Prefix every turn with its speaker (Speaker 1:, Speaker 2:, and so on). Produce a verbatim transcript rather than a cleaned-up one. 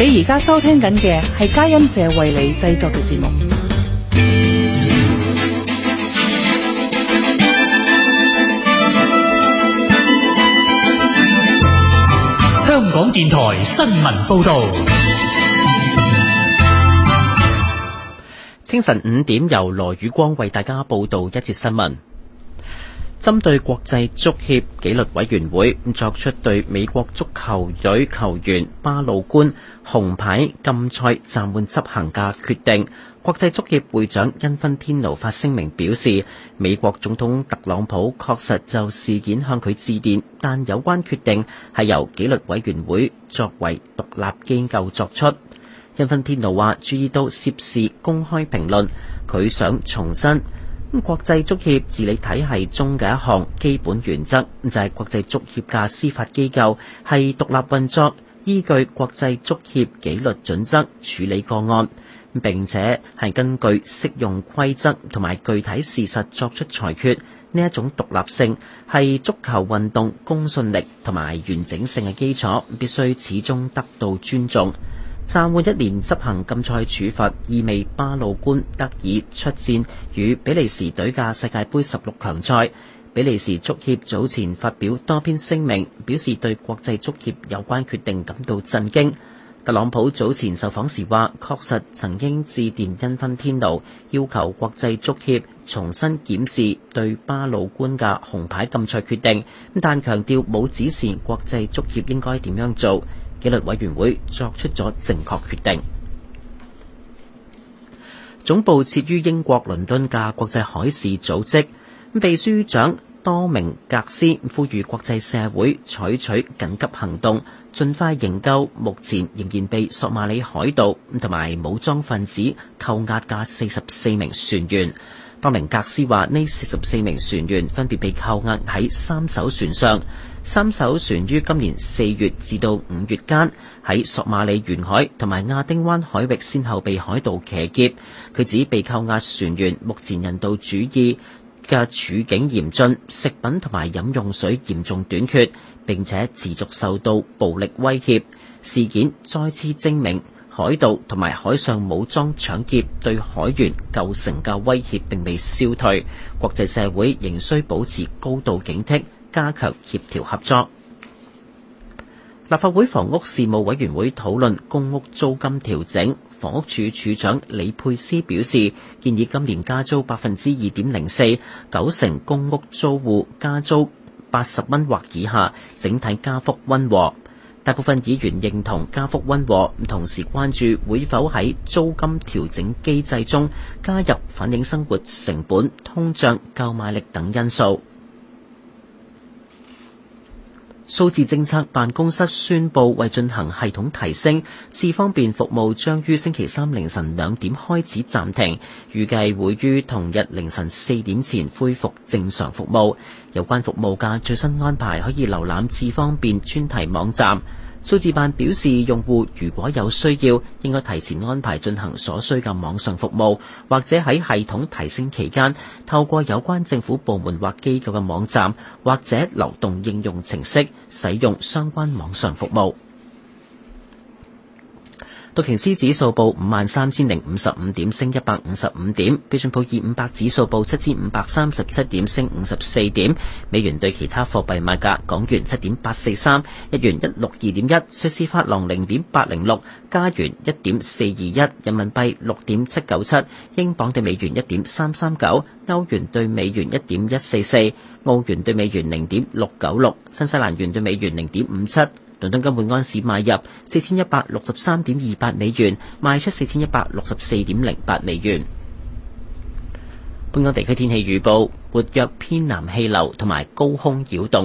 Speaker 1: 你而家收聽緊嘅係嘉音社為你製作嘅節目。
Speaker 2: 香港電台新聞報道。
Speaker 3: 清晨五點，由羅宇光為大家報道一節新聞。針對國際足協紀律委員會作出對美國足球隊球員巴魯官紅牌禁賽暫緩執行嘅決定，國際足協會長因芬天奴發聲明表示，美國總統特朗普確實就事件向佢致電，但有關決定係由紀律委員會作為獨立機構作出。因芬天奴話注意到涉事公開評論，佢想重申國際足協治理體系中嘅一項基本原則，就係國際足協嘅司法機構係獨立運作，依據國際足協紀律準則處理個案，並且係根據適用規則同埋具體事實作出裁決。呢一種獨立性係足球運動公信力同埋完整性嘅基礎，必須始終得到尊重。暫緩一年執行禁賽處罰，意味巴魯官得以出戰與比利時隊嘅世界盃十六強賽。比利時足協早前發表多篇聲明，表示對國際足協有關決定感到震驚。特朗普早前受訪時話，確實曾經致電因芬天奴，要求國際足協重新檢視對巴魯官嘅紅牌禁賽決定，但強調冇指示國際足協應該點樣做。紀律委員會作出咗正確決定。總部設於英國倫敦嘅國際海事組織秘書長多明格斯呼籲國際社會採取緊急行動，盡快營救目前仍然被索馬里海盜同埋武裝分子扣押嘅四十四名船員。多明格斯話，呢四十四名船員分別被扣押喺三艘船上。三艘船於今年四月至到五月間喺索馬里沿海同埋亞丁灣海域先後被海盜騎劫。佢指被扣押船員目前人道主義嘅處境嚴峻，食品同埋飲用水嚴重短缺，並且持續受到暴力威脅。事件再次證明海盜同埋海上武裝搶劫對海員構成嘅威脅並未消退，國際社會仍需保持高度警惕，加強協調合作。立法會房屋事務委員會討論公屋租金調整，房屋署署長李佩斯表示，建議今年加租百分之二點零四，九成公屋租戶加租八十蚊或以下，整體加幅溫和。大部分議員認同加幅溫和，同時關注會否喺租金調整機制中加入反映生活成本、通脹、購買力等因素。數字政策辦公室宣布，為進行系統提升，智方便服務將於星期三凌晨兩點開始暫停，預計會於同日凌晨四點前恢復正常服務。有關服務嘅最新安排可以瀏覽智方便專題網站。數字辦表示，用戶如果有需要，應該提前安排進行所需嘅網上服務，或者喺系統提升期間，透過有關政府部門或機構嘅網站，或者流動應用程式使用相關網上服務。道瓊斯指數報五萬三千零五十五點，升一百五十五點；標準普爾五百指數報七千五百三十七點，升五十四點。美元對其他貨幣賣價：港元七點八四三，日元一六二點一，瑞士法郎零點八零六，加元一點四二一，人民幣六點七九七，英鎊對美元一點三三九，歐元對美元一點一四四，澳元對美元零點六九六，新西蘭元對美元零點五七。倫敦金每安士買入四千一百六十三點二八美元，賣出四千一百六十四點零八美元。本港地區天氣預報：活躍偏南氣流同埋高空擾動。